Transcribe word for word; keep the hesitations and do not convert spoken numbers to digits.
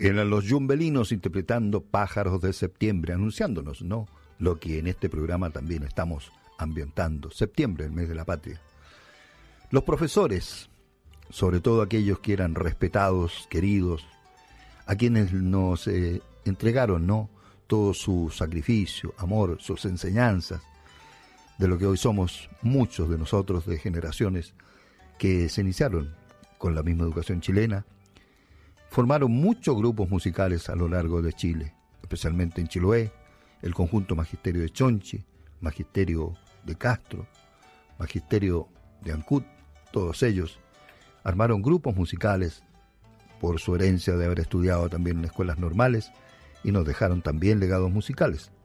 Eran los Yumbelinos interpretando Pájaros de Septiembre, anunciándonos, ¿no?, lo que en este programa también estamos ambientando. Septiembre, el mes de la patria. Los profesores, sobre todo aquellos que eran respetados, queridos, a quienes nos eh, entregaron, ¿no?, todo su sacrificio, amor, sus enseñanzas, de lo que hoy somos muchos de nosotros, de generaciones que se iniciaron con la misma educación chilena. Formaron muchos grupos musicales a lo largo de Chile, especialmente en Chiloé, el conjunto Magisterio de Chonchi, Magisterio de Castro, Magisterio de Ancud. Todos ellos armaron grupos musicales por su herencia de haber estudiado también en escuelas normales y nos dejaron también legados musicales.